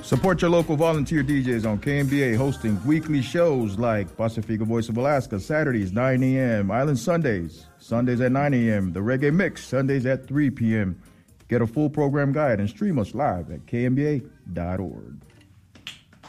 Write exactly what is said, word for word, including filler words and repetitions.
Support your local volunteer D Js on K M B A, hosting weekly shows like Pacifica Voice of Alaska, Saturdays, nine a.m., Island Sundays, Sundays at nine a.m., The Reggae Mix, Sundays at three p.m. Get a full program guide and stream us live at K M B A dot org.